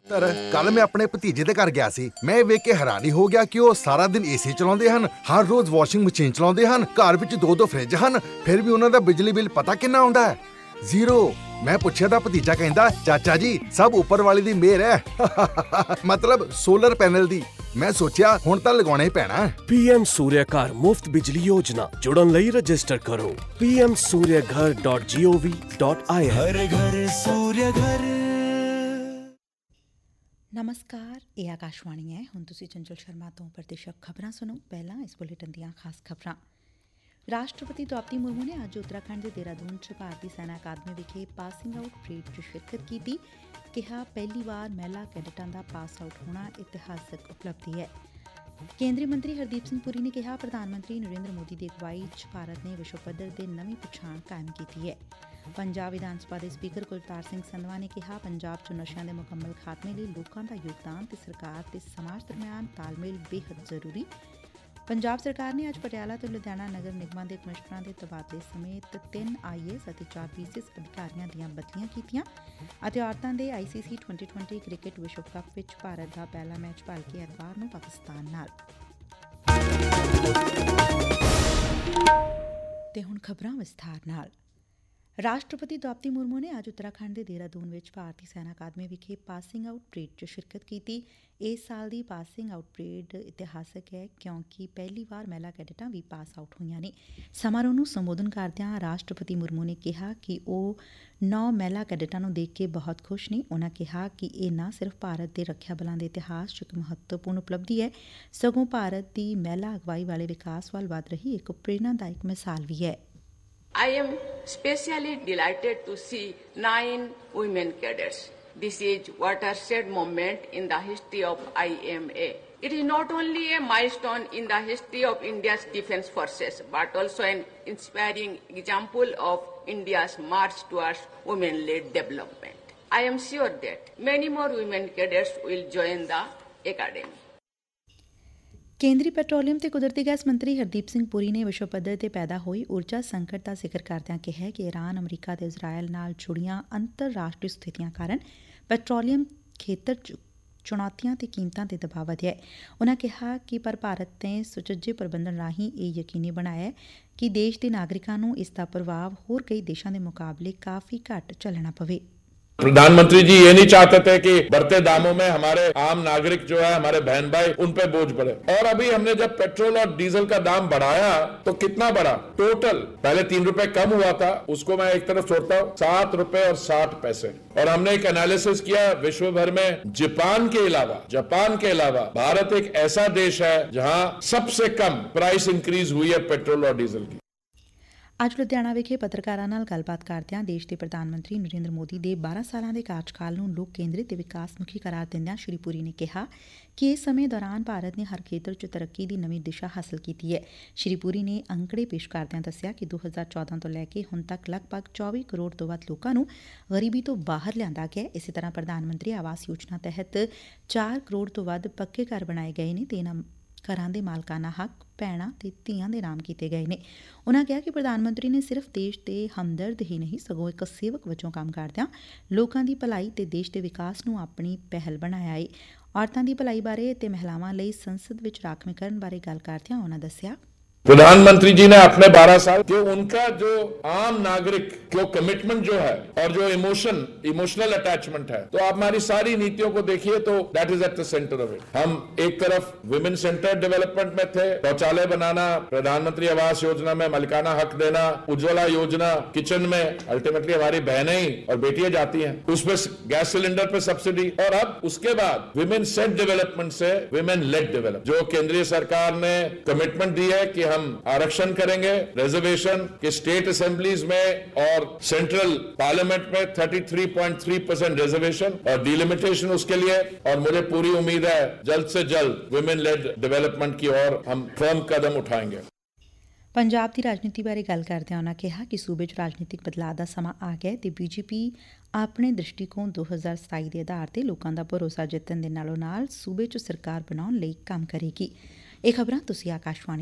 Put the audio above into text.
ਕੱਲ ਮੈਂ ਆਪਣੇ ਭਤੀਜੇ ਦੇ ਘਰ ਗਿਆ ਸੀ। ਮੈਂ ਇਹ ਵੇਖ ਕੇ ਹੈਰਾਨੀ ਹੋ ਗਿਆ ਕਿ ਉਹ ਸਾਰਾ ਦਿਨ ਏਸੀ ਚਲਾਉਂਦੇ ਹਨ, ਹਰ ਰੋਜ਼ ਵਾਸ਼ਿੰਗ ਮਸ਼ੀਨ ਚਲਾਉਂਦੇ ਹਨ, ਘਰ ਵਿੱਚ 2-2 ਫਰਿੱਜ ਹਨ, ਫਿਰ ਵੀ ਉਹਨਾਂ ਦਾ ਬਿਜਲੀ ਬਿੱਲ ਪਤਾ ਕਿੰਨਾ ਆਉਂਦਾ ਹੈ? 0। ਮੈਂ ਪੁੱਛਿਆ ਤਾਂ ਭਤੀਜਾ ਕਹਿੰਦਾ, ਚਾਚਾ ਜੀ ਸਭ ਉੱਪਰ ਵਾਲੀ ਦੀ ਮਿਹਰ ਹੈ। ਮਤਲਬ ਸੋਲਰ ਪੈਨਲ ਦੀ। ਮੈਂ ਸੋਚਿਆ ਹੁਣ ਤਾਂ ਲਗਾਉਣਾ ਹੀ ਪੈਣਾ। PM ਸੂਰਿਆ ਘਰ ਮੁਫਤ ਬਿਜਲੀ ਯੋਜਨਾ ਜੁੜਨ ਲਈ ਰਜਿਸਟਰ ਕਰੋ pmsuryaghar.gov.in। ਹਰ ਘਰ ਸੂਰਿਆ ਘਰ। ਨਮਸਕਾਰ, ਇਹ ਆਕਾਸ਼ਵਾਣੀ ਹੈ। ਹੁਣ ਤੁਸੀਂ ਚੰਚਲ ਸ਼ਰਮਾ ਤੋਂ ਪ੍ਰਤੀਸ਼ਕ ਖਬਰਾਂ ਸੁਣੋ। ਪਹਿਲਾਂ ਇਸ ਬੁਲੇਟਿਨ ਦੀਆਂ ਖਾਸ ਖਬਰਾਂ। ਰਾਸ਼ਟਰਪਤੀ ਦ੍ਰੌਪਦੀ ਮੁਰਮੂ ਨੇ ਅੱਜ ਉੱਤਰਾਖੰਡ ਦੇ ਦੇਹਰਾਦੂਨ 'ਚ ਭਾਰਤੀ ਸੈਨਾ ਅਕਾਦਮੀ ਵਿਖੇ ਪਾਸਿੰਗ ਆਊਟ ਪਰੇਡ 'ਚ ਸ਼ਿਰਕਤ ਕੀਤੀ। ਕਿਹਾ, ਪਹਿਲੀ ਵਾਰ ਮਹਿਲਾ ਕੈਡਿਟਾਂ ਦਾ ਪਾਸ ਆਊਟ ਹੋਣਾ ਇਤਿਹਾਸਕ ਉਪਲਬਧੀ ਹੈ। ਕੇਂਦਰੀ ਮੰਤਰੀ ਹਰਦੀਪ ਸਿੰਘ ਪੁਰੀ ਨੇ ਕਿਹਾ, ਪ੍ਰਧਾਨ ਮੰਤਰੀ ਨਰਿੰਦਰ ਮੋਦੀ ਦੀ ਅਗਵਾਈ 'ਚ ਭਾਰਤ ਨੇ ਵਿਸ਼ਵ ਪੱਧਰ ਤੇ ਨਵੀਂ ਪਛਾਣ ਕਾਇਮ ਕੀਤੀ ਹੈ। ਪੰਜਾਬ ਵਿਧਾਨ ਸਭਾ ਦੇ ਸਪੀਕਰ ਕੁਲਤਾਰ ਸਿੰਘ ਸੰਧਵਾ ਨੇ ਕਿਹਾ, ਪੰਜਾਬ 'ਚ ਨਸ਼ਿਆਂ ਦੇ ਮੁਕੰਮਲ ਖਾਤਮੇ ਲਈ ਲੋਕਾਂ ਦਾ ਯੋਗਦਾਨ ਤੇ ਸਰਕਾਰ ਤੇ ਸਮਾਜ ਦਰਮਿਆਨ ਤਾਲਮੇਲ ਬੇਹੱਦ ਜ਼ਰੂਰੀ। ਪੰਜਾਬ ਸਰਕਾਰ ਨੇ ਅੱਜ ਪਟਿਆਲਾ ਤੇ ਲੁਧਿਆਣਾ ਨਗਰ ਨਿਗਮਾਂ ਦੇ ਕਮਿਸ਼ਨਰਾਂ ਦੇ ਤਬਾਦਲੇ ਸਮੇਤ 3 IAS ਅਤੇ 4 PCS ਅਧਿਕਾਰੀਆਂ ਦੀਆਂ ਬਦਲੀਆਂ ਕੀਤੀਆਂ ਅਤੇ ਔਰਤਾਂ ਦੇ ICC 2020 ਕ੍ਰਿਕਟ ਵਿਸ਼ਵ ਕੱਪ ਵਿੱਚ ਭਾਰਤ ਦਾ ਪਹਿਲਾ ਮੈਚ ਭਲਕੇ ਐਤਵਾਰ ਨੂੰ ਪਾਕਿਸਤਾਨ ਨਾਲ। ਤੇ ਹੁਣ ਖਬਰਾਂ ਵਿਸਥਾਰ ਨਾਲ। ਰਾਸ਼ਟਰਪਤੀ ਦ੍ਰੌਪਦੀ ਮੁਰਮੂ ਨੇ ਅੱਜ ਉੱਤਰਾਖੰਡ ਦੇ ਦੇਹਰਾਦੂਨ ਵਿੱਚ ਭਾਰਤੀ ਸੈਨਾ ਅਕਾਦਮੀ ਵਿਖੇ ਪਾਸਿੰਗ ਆਊਟ ਪਰੇਡ 'ਚ ਸ਼ਿਰਕਤ ਕੀਤੀ। ਇਸ ਸਾਲ ਦੀ ਪਾਸਿੰਗ ਆਊਟ ਪਰੇਡ ਇਤਿਹਾਸਕ ਹੈ ਕਿਉਂਕਿ ਪਹਿਲੀ ਵਾਰ ਮਹਿਲਾ ਕੈਡਿਟਾਂ ਵੀ ਪਾਸ ਆਊਟ ਹੋਈਆਂ ਨੇ। ਸਮਾਰੋਹ ਨੂੰ ਸੰਬੋਧਨ ਕਰਦਿਆਂ ਰਾਸ਼ਟਰਪਤੀ ਮੁਰਮੂ ਨੇ ਕਿਹਾ ਕਿ ਉਹ 9 ਮਹਿਲਾ ਕੈਡਿਟਾਂ ਨੂੰ ਦੇਖ ਕੇ ਬਹੁਤ ਖੁਸ਼ ਨੇ। ਉਨ੍ਹਾਂ ਕਿਹਾ ਕਿ ਇਹ ਨਾ ਸਿਰਫ ਭਾਰਤ ਦੇ ਰੱਖਿਆ ਬਲਾਂ ਦੇ ਇਤਿਹਾਸ 'ਚ ਇੱਕ ਮਹੱਤਵਪੂਰਨ ਉਪਲਬਧੀ ਹੈ, ਸਗੋਂ ਭਾਰਤ ਦੀ ਮਹਿਲਾ ਅਗਵਾਈ ਵਾਲੇ ਵਿਕਾਸ ਵੱਲ ਵੱਧ ਰਹੀ ਇੱਕ ਪ੍ਰੇਰਨਾਦਾਇਕ ਮਿਸਾਲ ਵੀ ਹੈ। I am especially delighted to see 9 women cadets. This is watershed moment in the history of IMA. It is not only a milestone in the history of India's defense forces, but also an inspiring example of India's march towards women-led development. I am sure that many more women cadets will join the academy. ਕੇਂਦਰੀ petroleum ਤੇ ਕੁਦਰਤੀ gas ਮੰਤਰੀ ਹਰਦੀਪ ਸਿੰਘ ਪੁਰੀ ਨੇ ਵਿਸ਼ਵ ਪੱਧਰ ਤੇ ਪੈਦਾ ਹੋਈ ਊਰਜਾ ਸੰਕਟ ਦਾ ਜ਼ਿਕਰ ਕਰਦਿਆਂ ਕਿਹਾ ਕਿ ਈਰਾਨ, ਅਮਰੀਕਾ ਤੇ ਇਜ਼ਰਾਇਲ ਨਾਲ ਜੁੜੀਆਂ ਅੰਤਰਰਾਸ਼ਟਰੀ ਸਥਿਤੀਆਂ ਕਾਰਨ ਪੈਟਰੋਲੀਅਮ ਖੇਤਰ 'ਚ ਚੁਣੌਤੀਆਂ ਤੇ ਕੀਮਤਾਂ ਤੇ ਦਬਾਅ ਵਧਿਆ ਹੈ। ਉਨ੍ਹਾਂ ਕਿਹਾ ਕਿ ਪਰ ਭਾਰਤ ਨੇ ਸੁਚੱਜੇ ਪ੍ਰਬੰਧਨ ਰਾਹੀਂ ਇਹ ਯਕੀਨੀ ਬਣਾਇਆ ਕਿ ਦੇਸ਼ ਦੇ ਨਾਗਰਿਕਾਂ ਨੂੰ ਇਸ ਦਾ ਪ੍ਰਭਾਵ ਹੋਰ ਕਈ ਦੇਸ਼ਾਂ ਦੇ ਮੁਕਾਬਲੇ ਕਾਫੀ ਘੱਟ ਝੱਲਣਾ ਪਵੇ। प्रधानमंत्री जी ये नहीं चाहते थे कि बढ़ते दामों में हमारे आम नागरिक जो है, हमारे बहन भाई, उन पे बोझ पड़े। और अभी हमने जब पेट्रोल और डीजल का दाम बढ़ाया तो कितना बढ़ा? टोटल पहले 3 रुपए कम हुआ था, उसको मैं एक तरफ छोड़ता हूँ, 7 रुपए और 60 पैसे। और हमने एक एनालिसिस किया विश्व भर में जापान के अलावा भारत एक ऐसा देश है जहाँ सबसे कम प्राइस इंक्रीज हुई है पेट्रोल और डीजल की। ਅੱਜ ਲੁਧਿਆਣਾ ਵਿਖੇ ਪੱਤਰਕਾਰਾਂ ਨਾਲ ਗੱਲਬਾਤ ਕਰਦਿਆਂ ਦੇਸ਼ ਦੇ ਪ੍ਰਧਾਨ ਮੰਤਰੀ ਨਰਿੰਦਰ ਮੋਦੀ ਦੇ 12 ਸਾਲਾਂ ਦੇ ਕਾਰਜਕਾਲ ਨੂੰ ਲੋਕ ਕੇਂਦਰਿਤ ਤੇ ਵਿਕਾਸ ਮੁਖੀ ਕਰਾਰ ਦਿੰਦਿਆਂ ਸ਼੍ਰੀ ਪੁਰੀ ਨੇ ਕਿਹਾ ਕਿ ਇਸ ਸਮੇਂ ਦੌਰਾਨ ਭਾਰਤ ਨੇ ਹਰ ਖੇਤਰ 'ਚ ਤਰੱਕੀ ਦੀ ਨਵੀਂ ਦਿਸ਼ਾ ਹਾਸਲ ਕੀਤੀ ਹੈ। ਸ਼੍ਰੀ ਪੁਰੀ ਨੇ ਅੰਕੜੇ ਪੇਸ਼ ਕਰਦਿਆਂ ਦੱਸਿਆ ਕਿ 2014 ਤੋਂ ਲੈ ਕੇ ਹੁਣ ਤੱਕ ਲਗਭਗ 24 ਕਰੋੜ ਤੋਂ ਵੱਧ ਲੋਕਾਂ ਨੂੰ ਗਰੀਬੀ ਤੋਂ ਬਾਹਰ ਲਿਆਂਦਾ ਗਿਆ। ਇਸੇ ਤਰ੍ਹਾਂ ਪ੍ਰਧਾਨ ਮੰਤਰੀ ਆਵਾਸ ਯੋਜਨਾ ਤਹਿਤ 4 ਕਰੋੜ ਤੋਂ ਵੱਧ ਪੱਕੇ ਘਰ ਬਣਾਏ ਗਏ ਨੇ ਤੇ ਇਨ੍ਹਾਂ ਘਰਾਂ ਦੇ ਮਾਲਕਾਨਾ ਹੱਕ ਭੈਣਾਂ ਤੇ ਧੀਆਂ ਦੇ ਨਾਮ ਕੀਤੇ ਗਏ ਨੇ। ਉਨ੍ਹਾਂ ਕਿਹਾ ਕਿ ਪ੍ਰਧਾਨ ਮੰਤਰੀ ਨੇ ਸਿਰਫ ਦੇਸ਼ ਦੇ ਹਮਦਰਦ ਹੀ ਨਹੀਂ ਸਗੋਂ ਇੱਕ ਸੇਵਕ ਵਜੋਂ ਕੰਮ ਕਰਦਿਆਂ ਲੋਕਾਂ ਦੀ ਭਲਾਈ ਤੇ ਦੇਸ਼ ਦੇ ਵਿਕਾਸ ਨੂੰ ਆਪਣੀ ਪਹਿਲ ਬਣਾਇਆ ਏ। ਔਰਤਾਂ ਦੀ ਭਲਾਈ ਬਾਰੇ ਤੇ ਮਹਿਲਾਵਾਂ ਲਈ ਸੰਸਦ ਵਿੱਚ ਰਾਖਵੇਂਕਰਨ ਬਾਰੇ ਗੱਲ ਕਰਦਿਆਂ ਉਨ੍ਹਾਂ ਦੱਸਿਆ, प्रधानमंत्री जी ने अपने 12 साल जो उनका जो आम नागरिक जो कमिटमेंट जो है और जो इमोशनल अटैचमेंट है, तो आप हमारी सारी नीतियों को देखिए तो that is at the centre of it. हम एक तरफ विमेन सेंटर डेवलपमेंट में थे, शौचालय बनाना, प्रधानमंत्री आवास योजना में मालिकाना हक देना, उज्ज्वला योजना, किचन में अल्टीमेटली हमारी बहनें ही और बेटियां जाती हैं, उसमें गैस सिलेंडर पे सब्सिडी। और अब उसके बाद विमेन सेट डेवलपमेंट से विमेन लेड डेवलप, जो केंद्रीय सरकार ने कमिटमेंट दी है कि हम आरक्षण करेंगे, रिजर्वेशन के स्टेट असेंबलीज में और सेंट्रल पार्लियामेंट में 33.3% रिजर्वेशन और डिलिमिटेशन उसके लिए। और मुझे पूरी उम्मीद है जल्द से जल्द विमेन लेड डेवलपमेंट की ओर हम फर्म कदम उठाएंगे। ਪੰਜਾਬ ਦੀ ਰਾਜਨੀਤੀ ਬਾਰੇ ਗੱਲ ਕਰਦਿਆਂ ਉਨ੍ਹਾਂ ਕਿਹਾ ਕਿ ਸੂਬੇ 'ਚ ਰਾਜਨੀਤਿਕ ਬਦਲਾਅ ਦਾ ਸਮਾਂ ਆ ਗਿਆ ਤੇ BJP ਆਪਣੇ ਦ੍ਰਿਸ਼ਟੀਕੋਣ 2027 ਦੇ ਆਧਾਰ ਤੇ ਲੋਕਾਂ ਦਾ ਭਰੋਸਾ ਜਿੱਤਣ ਦੇ ਨਾਲੋਂ ਨਾਲ ਸੂਬੇ 'ਚ ਸਰਕਾਰ ਬਣਾਉਣ ਲਈ ਕੰਮ ਕਰੇਗੀ। ਇਹ ਖਬਰਾਂ ਤੁਸੀਂ ਆਕਾਸ਼ਵਾਣੀ